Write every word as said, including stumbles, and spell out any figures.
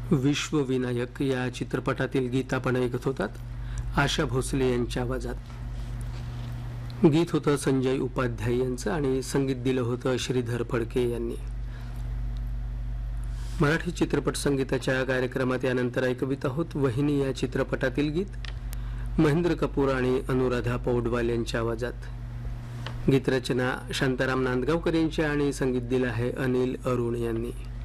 विश्वविनायक या चित्रपटातील गीत आपण ऐकत होतात आशा भोसले यांच्या आवाजात. गीत होतं संजय उपाध्याय यांचं आणि संगीत दिलं होतं श्रीधर फडके यांनी. मराठी चित्रपट संगीताच्या कार्यक्रमात यानंतर ऐकवित आहोत वहिनी या चित्रपटातील गीत महेंद्र कपूर आणि अनुराधा पौडवाल यांच्या आवाजात. गीतरचना शांताराम नांदगावकर यांची आणि संगीत दिलं आहे अनिल अरुण यांनी.